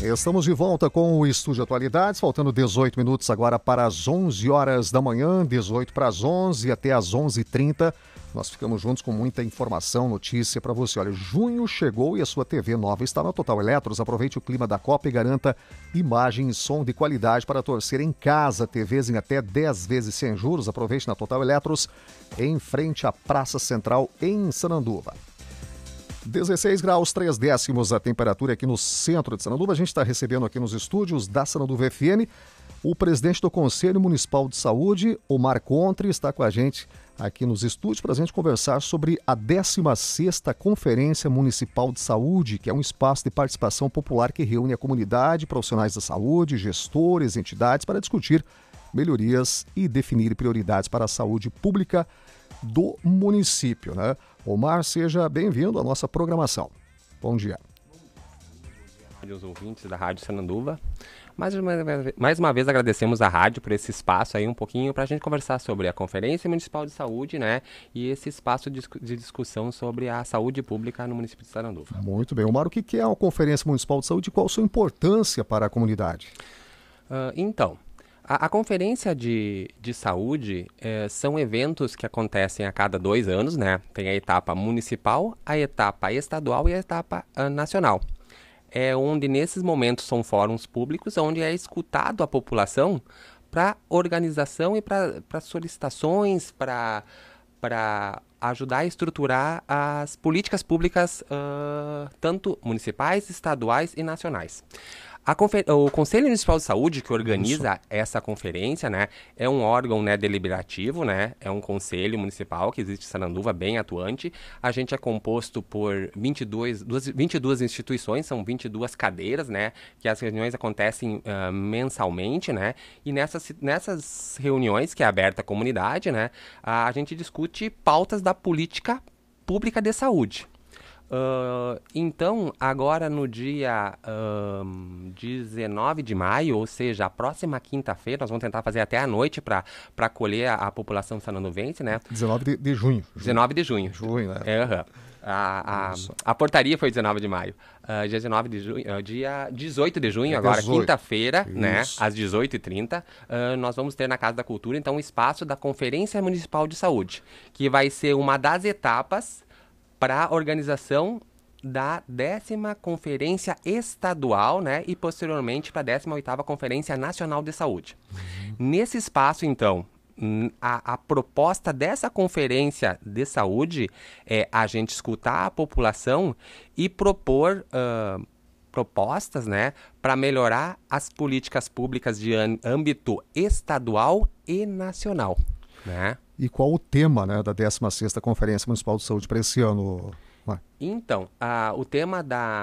Estamos de volta com o Estúdio Atualidades, faltando 18 minutos agora para as 11 horas da manhã, 18 para as 11 até as 11h30. Nós ficamos juntos com muita informação, notícia para você. Olha, junho chegou e a sua TV nova está na Total Eletros. Aproveite o clima da Copa e garanta imagem e som de qualidade para torcer em casa. TVs em até 10 vezes sem juros. Aproveite na Total Eletros, em frente à Praça Central, em Sananduva. 16 graus, 3 décimos a temperatura aqui no centro de Sananduva. A gente está recebendo aqui nos estúdios da Sananduva FM o presidente do Conselho Municipal de Saúde, Omar Contri, está com a gente aqui nos estúdios para a gente conversar sobre a 16ª Conferência Municipal de Saúde, que é um espaço de participação popular que reúne a comunidade, profissionais da saúde, gestores, entidades para discutir melhorias e definir prioridades para a saúde pública do município, né? Omar, seja bem-vindo à nossa programação. Bom dia. Bom dia aos ouvintes da Rádio Sananduva. Mais uma vez agradecemos a rádio por esse espaço aí um pouquinho para a gente conversar sobre a Conferência Municipal de Saúde, né? E esse espaço de discussão sobre a saúde pública no município de Sananduva. Muito bem. Omar, o que é a Conferência Municipal de Saúde e qual a sua importância para a comunidade? A Conferência de Saúde são eventos que acontecem a cada 2 anos, né? Tem a etapa municipal, a etapa estadual e a etapa nacional. Onde nesses momentos são fóruns públicos, onde é escutado a população para organização e para solicitações, para ajudar a estruturar as políticas públicas, tanto municipais, estaduais e nacionais. O Conselho Municipal de Saúde, que organiza essa conferência, né, é um órgão, né, deliberativo, né, é um conselho municipal que existe em Sananduva, bem atuante. A gente é composto por 22 instituições, são 22 cadeiras, né, que as reuniões acontecem mensalmente, né, e nessas reuniões, que é aberta à comunidade, né, a gente discute pautas da política pública de saúde. Então, agora no dia 19 de maio, ou seja, a próxima quinta-feira, nós vamos tentar fazer até a noite para acolher a população sananduvense, né? 19 de junho. 19 de junho. Junho, né? A portaria foi 19 de maio. Dia 19 de junho, dia 18 de junho, agora quinta-feira, né, às 18h30, nós vamos ter na Casa da Cultura, então, o espaço da Conferência Municipal de Saúde, que vai ser uma das etapas para a organização da 10ª Conferência Estadual, né, e posteriormente para a 18ª Conferência Nacional de Saúde. Nesse espaço, então, a proposta dessa Conferência de Saúde é a gente escutar a população e propor propostas, né, para melhorar as políticas públicas de âmbito estadual e nacional, né? E qual o tema, né, da 16ª Conferência Municipal de Saúde para esse ano? Então, o tema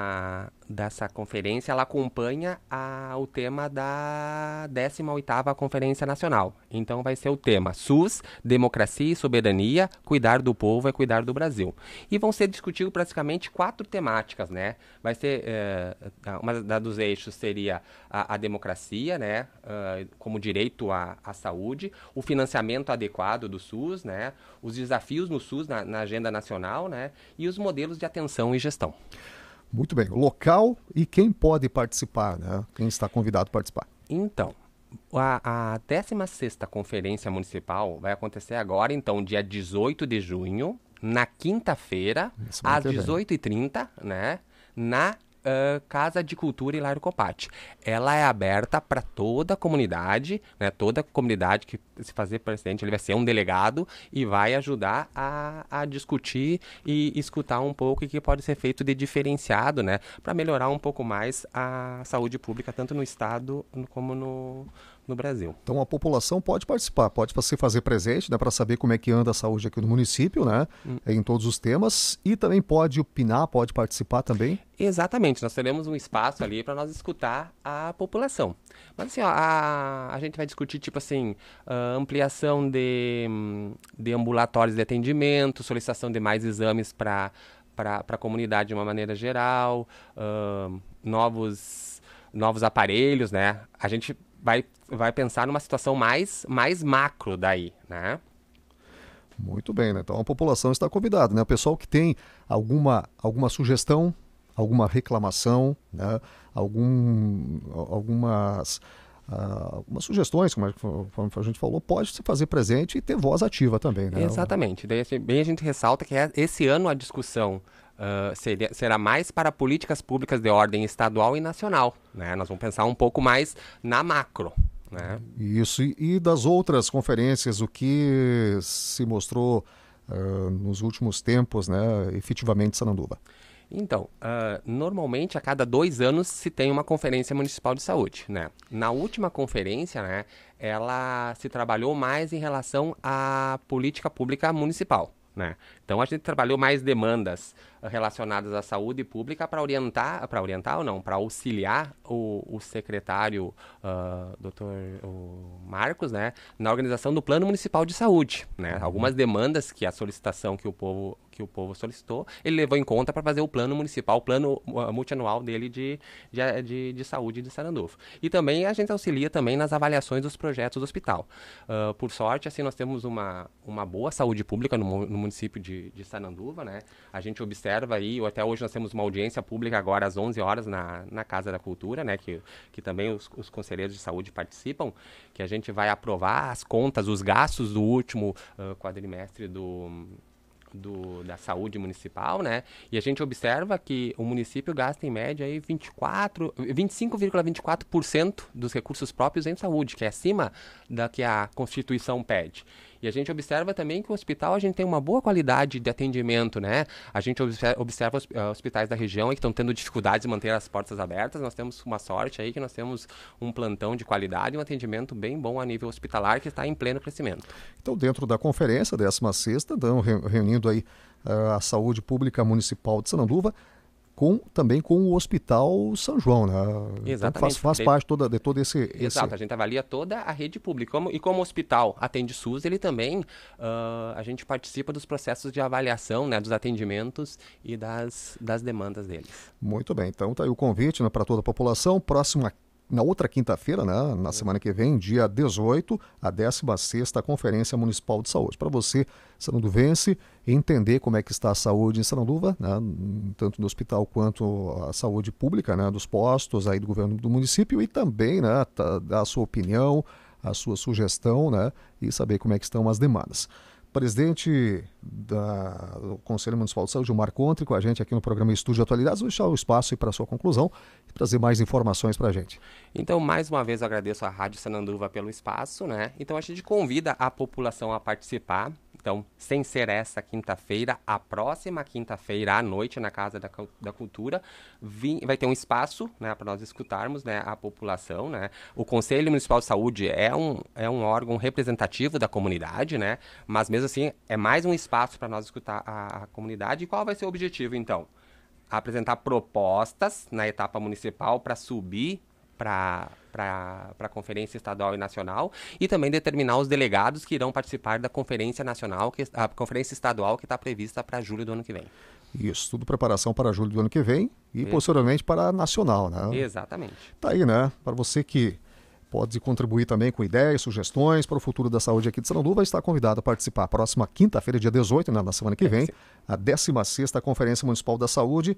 dessa conferência, ela acompanha o tema da 18ª Conferência Nacional. Então, vai ser o tema SUS, Democracia e Soberania, Cuidar do Povo é Cuidar do Brasil. E vão ser discutidos praticamente 4 temáticas, né? Vai ser, uma dos eixos seria a democracia, né? Como direito à saúde, o financiamento adequado do SUS, né? Os desafios no SUS na agenda nacional, né? E os modelos de atenção e gestão. Muito bem. Local e quem pode participar, né? Quem está convidado a participar? Então, a 16ª Conferência Municipal vai acontecer agora, então, dia 18 de junho, na quinta-feira, às 18h30, né? Na Casa de Cultura Hilário Copati. Ela é aberta para toda a comunidade, né? Toda comunidade que se fazer presidente, ele vai ser um delegado e vai ajudar a discutir e escutar um pouco o que pode ser feito de diferenciado, né? Para melhorar um pouco mais a saúde pública, tanto no estado como no Brasil. Então a população pode participar, pode se fazer presente, né, para saber como é que anda a saúde aqui no município, né, em todos os temas, e também pode opinar, pode participar também. Exatamente, nós teremos um espaço ali para nós escutar a população. Mas assim, ó, a gente vai discutir, tipo assim, ampliação de ambulatórios de atendimento, solicitação de mais exames para a comunidade de uma maneira geral, novos aparelhos, né? A gente vai pensar numa situação mais macro daí, né? Muito bem, né? Então a população está convidada, né? O pessoal que tem alguma sugestão, alguma reclamação, né? Algumas sugestões, como a gente falou, pode se fazer presente e ter voz ativa também, né? Exatamente. Daí, assim, bem a gente ressalta que esse ano a discussão será mais para políticas públicas de ordem estadual e nacional, né? Nós vamos pensar um pouco mais na macro, né? Isso, e das outras conferências, o que se mostrou nos últimos tempos, né, efetivamente, Sananduva? Então, normalmente a cada 2 anos se tem uma conferência municipal de saúde, né? Na última conferência, né, ela se trabalhou mais em relação à política pública municipal, né? Então a gente trabalhou mais demandas relacionadas à saúde pública para auxiliar o secretário, Dr. Marcos, né, na organização do Plano Municipal de Saúde, né? Algumas demandas que a solicitação que o povo solicitou, ele levou em conta para fazer o plano municipal, o plano multianual dele de saúde de Sananduva. E também a gente auxilia também nas avaliações dos projetos do hospital. Por sorte, assim, nós temos uma boa saúde pública no município de Sananduva, né? A gente observa aí, até hoje nós temos uma audiência pública agora às 11 horas na Casa da Cultura, né? Que também os conselheiros de saúde participam, que a gente vai aprovar as contas, os gastos do último quadrimestre da saúde municipal, né? E a gente observa que o município gasta em média aí 25,24% dos recursos próprios em saúde, que é acima da que a Constituição pede. E a gente observa também que o hospital a gente tem uma boa qualidade de atendimento, né? A gente observa os hospitais da região aí que estão tendo dificuldades de manter as portas abertas. Nós temos uma sorte aí que nós temos um plantão de qualidade e um atendimento bem bom a nível hospitalar que está em pleno crescimento. Então, dentro da conferência 16ª, reunindo aí a saúde pública municipal de Sananduva, também com o Hospital São João, né? Exatamente. Então faz parte de todo esse... Exato, a gente avalia toda a rede pública. E como o hospital atende SUS, ele também, a gente participa dos processos de avaliação, né, dos atendimentos e das demandas deles. Muito bem, então está aí o convite, né, para toda a população. Na outra quinta-feira, né, na semana que vem, dia 18, a 16ª Conferência Municipal de Saúde. Para você, sananduvense, entender como é que está a saúde em Sananduva, né, tanto no hospital quanto a saúde pública, né, dos postos aí do governo do município, e também, né, dar a sua opinião, a sua sugestão, né, e saber como é que estão as demandas. Presidente do Conselho Municipal de Saúde, Gilmar Contri, com a gente aqui no programa Estúdio Atualidades. Vou deixar o espaço aí para a sua conclusão e trazer mais informações para a gente. Então, mais uma vez, eu agradeço à Rádio Sananduva pelo espaço, né? Então, a gente convida a população a participar. Então, sem ser essa quinta-feira, a próxima quinta-feira à noite, na Casa da Cultura, vai ter um espaço, né, para nós escutarmos, né, a população, né? O Conselho Municipal de Saúde é um órgão representativo da comunidade, né? Mas mesmo assim, é mais um espaço para nós escutar a comunidade. E qual vai ser o objetivo, então? Apresentar propostas na etapa municipal para subir para a Conferência Estadual e Nacional, e também determinar os delegados que irão participar da Conferência Nacional, a Conferência Estadual, que está prevista para julho do ano que vem. Isso, tudo preparação para julho do ano que vem e posteriormente para a Nacional, né? Exatamente. Tá aí, né? Para você que pode contribuir também com ideias, sugestões para o futuro da saúde aqui de Sananduva, está convidado a participar. Próxima quinta-feira, dia 18, né, na semana que vem, a 16ª Conferência Municipal da Saúde,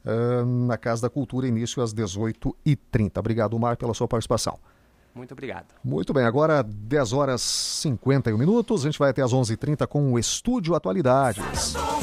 na Casa da Cultura, início às 18h30. Obrigado, Mar, pela sua participação. Muito obrigado. Muito bem, agora 10 horas 51 minutos, a gente vai até às 11h30 com o Estúdio Atualidades.